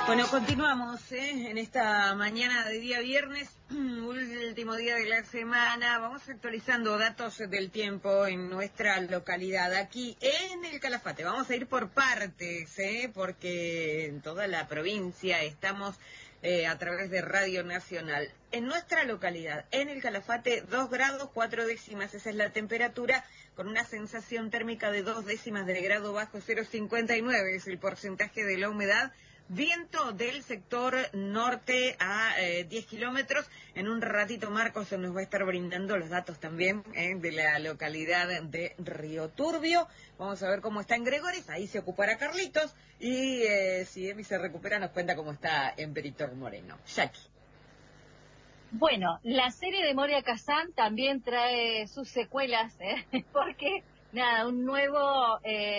Bueno, continuamos en esta mañana de día viernes, último día de la semana. Vamos actualizando datos del tiempo en nuestra localidad, aquí en el Calafate. Vamos a ir por partes, porque en toda la provincia estamos a través de Radio Nacional. En nuestra localidad, en el Calafate, 2 grados 4 décimas, esa es la temperatura, con una sensación térmica de 2 décimas de grado bajo 0,59, es el porcentaje de la humedad. Viento del sector norte a 10 kilómetros. En un ratito Marcos se nos va a estar brindando los datos también de la localidad de Río Turbio. Vamos a ver cómo está en Gregores, ahí se ocupará Carlitos. Y si Emi se recupera nos cuenta cómo está en Perito Moreno. Jackie. Bueno, la serie de Moria Kazan también trae sus secuelas, porque nada, un nuevo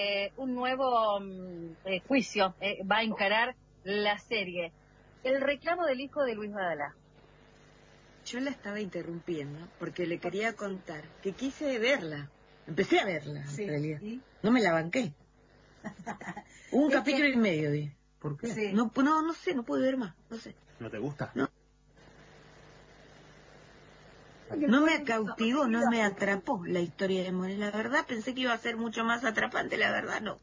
juicio va a encarar la serie. El reclamo del hijo de Luis Badalá. Yo la estaba interrumpiendo porque le quería contar que quise verla. Empecé a verla, Sí, en realidad. ¿sí? No me la banqué. Un capítulo y medio vi. ¿Por qué? Sí. No sé, no pude ver más, no sé. ¿No te gusta? No. No me cautivó, no me atrapó la historia de Moria. La verdad pensé que iba a ser mucho más atrapante, la verdad no.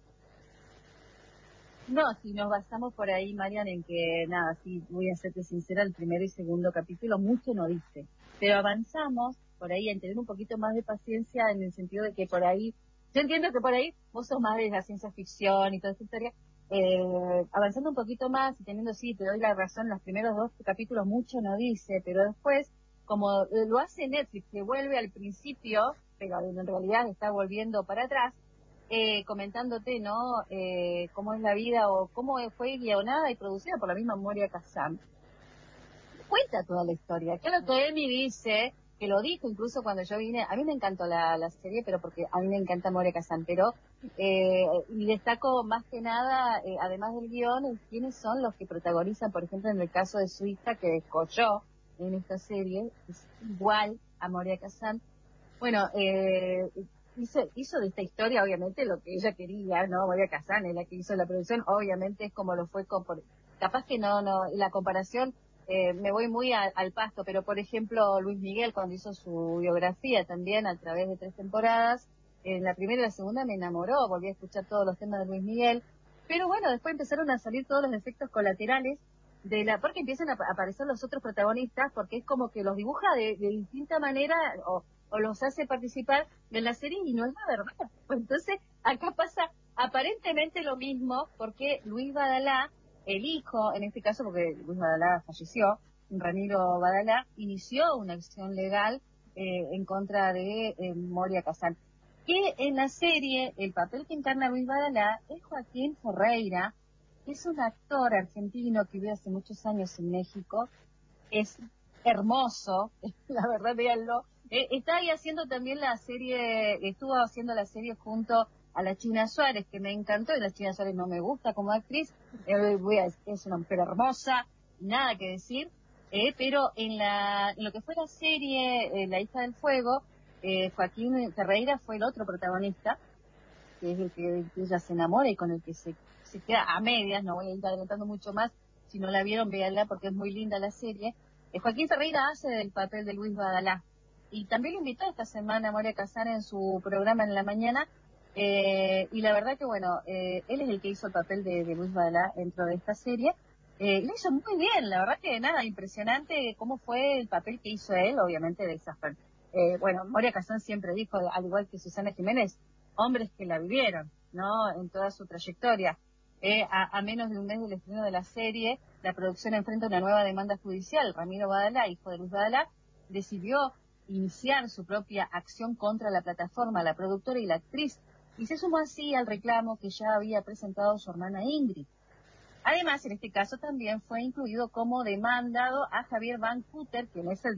No, si nos basamos por ahí, Marian, en que, nada, sí, voy a serte sincera, el primero y segundo capítulo mucho no dice, pero avanzamos por ahí en tener un poquito más de paciencia en el sentido de que por ahí, yo entiendo que por ahí vos sos más de la ciencia ficción y toda esa historia, avanzando un poquito más y teniendo, sí, te doy la razón, los primeros 2 capítulos mucho no dice, pero después, como lo hace Netflix, que vuelve al principio, pero en realidad está volviendo para atrás, comentándote, ¿no? Cómo es la vida o cómo fue guionada y producida por la misma Moria Kazan. Cuenta toda la historia. Que lo que Emi dice, que lo dijo incluso cuando yo vine, a mí me encantó la serie, pero porque a mí me encanta Moria Kazan, pero y destaco más que nada, además del guión, quiénes son los que protagonizan, por ejemplo, en el caso de su hija que descolló en esta serie, es igual a Moria Kazan. Bueno, hizo de esta historia, obviamente, lo que ella quería, ¿no? Moria Kazan es la que hizo la producción, obviamente es como lo fue capaz que no, la comparación, me voy muy al pasto, pero por ejemplo, Luis Miguel, cuando hizo su biografía también, a través de 3 temporadas, en la primera y la segunda me enamoró, volví a escuchar todos los temas de Luis Miguel, pero bueno, después empezaron a salir todos los efectos colaterales, porque empiezan a aparecer los otros protagonistas, porque es como que los dibuja de distinta manera, o los hace participar en la serie y no es la verdad. Pues entonces, acá pasa aparentemente lo mismo, porque Luis Badalá, el hijo, en este caso porque Luis Badalá falleció, Ramiro Badalá, inició una acción legal en contra de Moria Kazan. Que en la serie, el papel que encarna Luis Badalá es Joaquín Ferreira, que es un actor argentino que vive hace muchos años en México, es hermoso, la verdad, véanlo. Está ahí haciendo también la serie, estuvo haciendo la serie junto a la China Suárez, que me encantó, y la China Suárez no me gusta como actriz, es una mujer hermosa, nada que decir, pero en lo que fue la serie La hija del fuego, Joaquín Ferreira fue el otro protagonista, que es el que ella se enamora y con el que se queda a medias, no voy a ir adelantando mucho más, si no la vieron, véanla porque es muy linda la serie. Joaquín Ferreira hace el papel de Luis Badalá. Y también lo invitó esta semana a Moria Kazan en su programa en la mañana. Y la verdad que, bueno, él es el que hizo el papel de Luis Badalá dentro de esta serie. Lo hizo muy bien, la verdad que nada, impresionante cómo fue el papel que hizo él, obviamente de esa forma. Bueno, Moria Kazan siempre dijo, al igual que Susana Jiménez, hombres que la vivieron, ¿no? En toda su trayectoria. A menos de un mes del estreno de la serie, la producción enfrenta una nueva demanda judicial. Ramiro Badalá, hijo de Luis Badalá, decidió iniciar su propia acción contra la plataforma, la productora y la actriz, y se sumó así al reclamo que ya había presentado su hermana Ingrid. Además, en este caso también fue incluido como demandado a Javier Van Putter, quien es el